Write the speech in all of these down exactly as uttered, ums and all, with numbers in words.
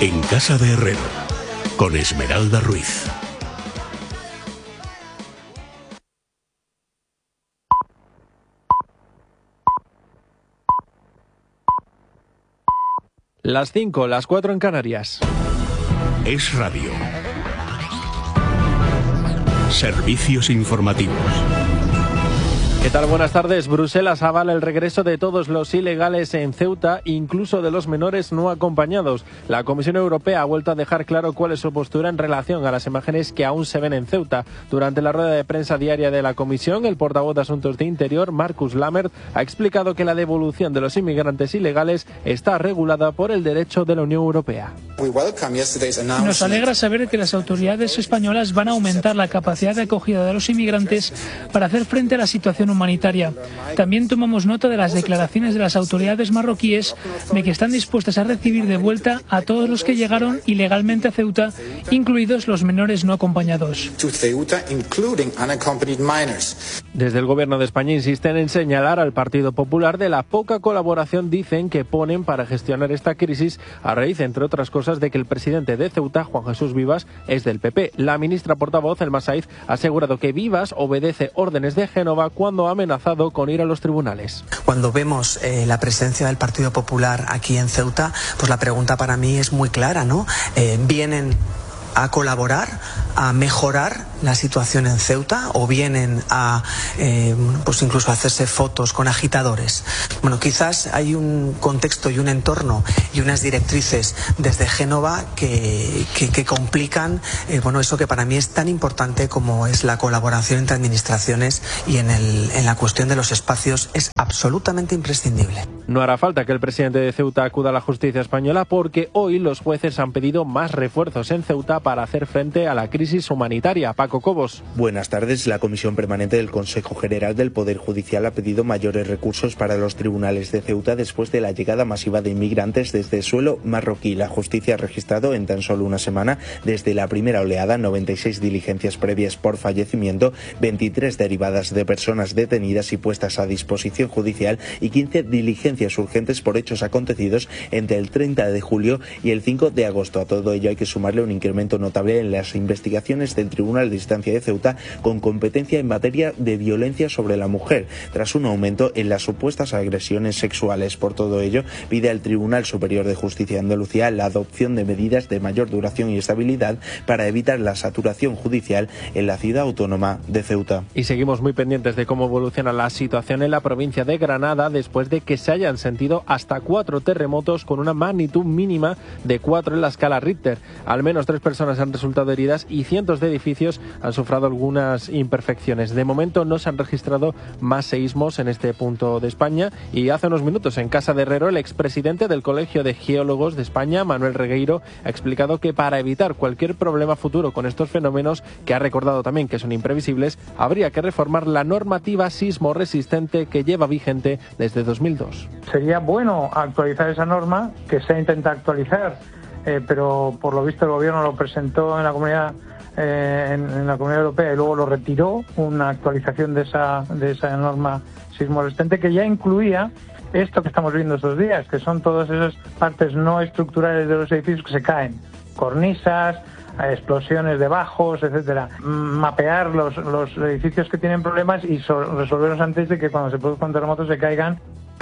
En Casa de Herrero, con Esmeralda Ruiz. Las cinco, las cuatro en Canarias. Es Radio. Servicios informativos. ¿Qué tal? Buenas tardes. Bruselas avala el regreso de todos los ilegales en Ceuta, incluso de los menores no acompañados. La Comisión Europea ha vuelto a dejar claro cuál es su postura en relación a las imágenes que aún se ven en Ceuta. Durante la rueda de prensa diaria de la Comisión, el portavoz de Asuntos de Interior, Markus Lammert, ha explicado que la devolución de los inmigrantes ilegales está regulada por el derecho de la Unión Europea. Nos alegra saber que las autoridades españolas van a aumentar la capacidad de acogida de los inmigrantes para hacer frente a la situación humanitaria. También tomamos nota de las declaraciones de las autoridades marroquíes de que están dispuestas a recibir de vuelta a todos los que llegaron ilegalmente a Ceuta, incluidos los menores no acompañados. Desde el Gobierno de España insisten en señalar al Partido Popular de la poca colaboración, dicen, que ponen para gestionar esta crisis, a raíz, entre otras cosas, de que el presidente de Ceuta, Juan Jesús Vivas, es del P P. La ministra portavoz, Elma Saiz, ha asegurado que Vivas obedece órdenes de Génova cuando ha amenazado con ir a los tribunales. Cuando vemos eh, la presencia del Partido Popular aquí en Ceuta, pues la pregunta para mí es muy clara, ¿no? Eh, ¿Vienen a colaborar, a mejorar la situación en Ceuta, o vienen a eh, pues incluso a hacerse fotos con agitadores? Bueno, quizás hay un contexto y un entorno y unas directrices desde Génova que, que, que complican eh, bueno, eso que para mí es tan importante como es la colaboración entre administraciones, y en, el, en la cuestión de los espacios es absolutamente imprescindible. No hará falta que el presidente de Ceuta acuda a la justicia española, porque hoy los jueces han pedido más refuerzos en Ceuta para hacer frente a la crisis humanitaria. Paco Cobos. Buenas tardes. La Comisión Permanente del Consejo General del Poder Judicial ha pedido mayores recursos para los tribunales de Ceuta después de la llegada masiva de inmigrantes desde suelo marroquí. La justicia ha registrado en tan solo una semana, desde la primera oleada, noventa y seis diligencias previas por fallecimiento, veintitrés derivadas de personas detenidas y puestas a disposición judicial, y quince diligencias urgentes por hechos acontecidos entre el treinta de julio y el cinco de agosto. A todo ello hay que sumarle un incremento notable en las investigaciones del Tribunal de Instancia de Ceuta, con competencia en materia de violencia sobre la mujer, tras un aumento en las supuestas agresiones sexuales. Por todo ello, pide al Tribunal Superior de Justicia de Andalucía la adopción de medidas de mayor duración y estabilidad para evitar la saturación judicial en la ciudad autónoma de Ceuta. Y seguimos muy pendientes de cómo evoluciona la situación en la provincia de Granada, después de que se hayan sentido hasta cuatro terremotos con una magnitud mínima de cuatro en la escala Richter. Al menos tres personas han resultado heridas y cientos de edificios han sufrido algunas imperfecciones. De momento no se han registrado más seísmos en este punto de España, y hace unos minutos en Casa de Herrero el expresidente del Colegio de Geólogos de España, Manuel Regueiro, ha explicado que para evitar cualquier problema futuro con estos fenómenos, que ha recordado también que son imprevisibles, habría que reformar la normativa sismo resistente que lleva vigente desde dos mil dos. Sería bueno actualizar esa norma, que se intenta actualizar, eh, pero por lo visto el gobierno lo presentó en la comunidad eh, en, en la Comunidad Europea y luego lo retiró, una actualización de esa de esa norma sismo resistente que ya incluía esto que estamos viendo estos días, que son todas esas partes no estructurales de los edificios que se caen, cornisas, explosiones de bajos, etcétera. Mapear los, los edificios que tienen problemas y so- resolverlos antes de que cuando se produzca un terremoto se caigan.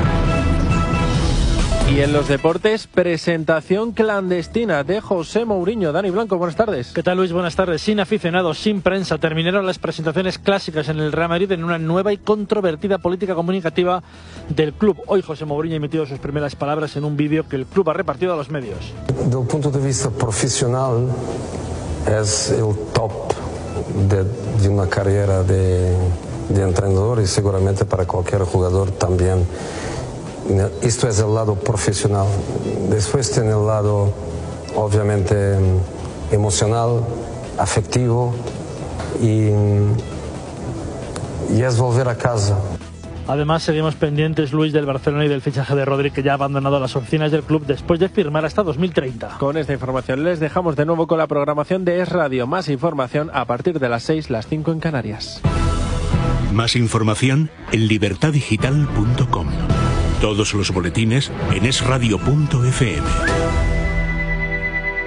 Y en los deportes, presentación clandestina de José Mourinho. Dani Blanco, buenas tardes. ¿Qué tal, Luis? Buenas tardes. Sin aficionados, sin prensa, terminaron las presentaciones clásicas en el Real Madrid en una nueva y controvertida política comunicativa del club. Hoy José Mourinho ha emitido sus primeras palabras en un vídeo que el club ha repartido a los medios. Desde el punto de vista profesional, es el top de, de una carrera de, de entrenador, y seguramente para cualquier jugador también. Esto es el lado profesional. Después tiene el lado, obviamente, emocional, afectivo, y, y es volver a casa. Además, seguimos pendientes, Luis, del Barcelona y del fichaje de Rodri, que ya ha abandonado las oficinas del club después de firmar hasta dos mil treinta. Con esta información les dejamos de nuevo con la programación de Es Radio. Más información a partir de las seis, las cinco en Canarias. Más información en libertad digital punto com. Todos los boletines en es radio punto efe eme.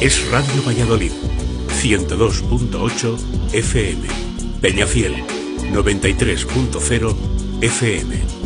Es Radio Valladolid, ciento dos punto ocho F M. Peñafiel, noventa y tres punto cero F M.